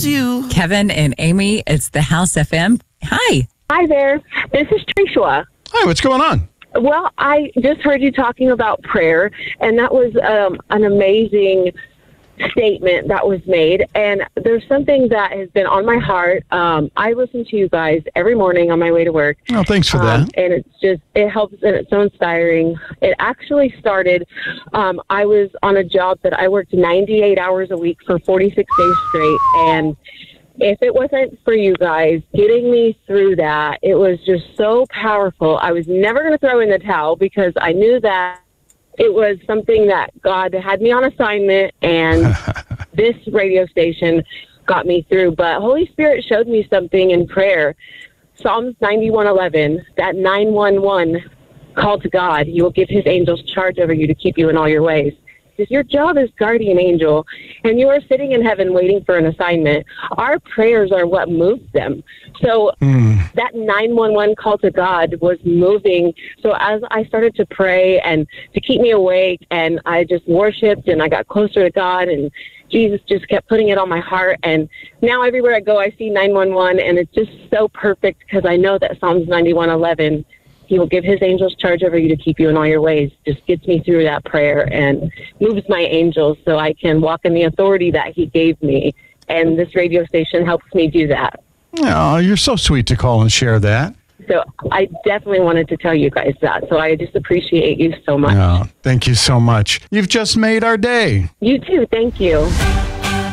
loves you. Kevin and Amy, it's the House FM. Hi. Hi there. This is Trishua. Hi, what's going on? Well, I just heard you talking about prayer, and that was an amazing statement that was made. And there's something that has been on my heart. I listen to you guys every morning on my way to work. Oh, thanks for that. And it helps, and it's so inspiring. It actually started, I was on a job that I worked 98 hours a week for 46 days straight. And if it wasn't for you guys getting me through that, it was just so powerful. I was never going to throw in the towel because I knew that it was something that God had me on assignment, and this radio station got me through. But Holy Spirit showed me something in prayer. Psalms 91:11, that 911 call to God. He will give his angels charge over you to keep you in all your ways. Because your job is guardian angel, and you are sitting in heaven waiting for an assignment. Our prayers are what moves them. So that 911 call to God was moving. So as I started to pray and to keep me awake, and I just worshiped, and I got closer to God, and Jesus just kept putting it on my heart. And now everywhere I go, I see 911, and it's just so perfect because I know that Psalms 91:11, he will give his angels charge over you to keep you in all your ways, just gets me through that prayer and moves my angels so I can walk in the authority that he gave me. And this radio station helps me do that. Oh, you're so sweet to call and share that. So I definitely wanted to tell you guys that. So I just appreciate you so much. Oh, thank you so much. You've just made our day. You too. Thank you.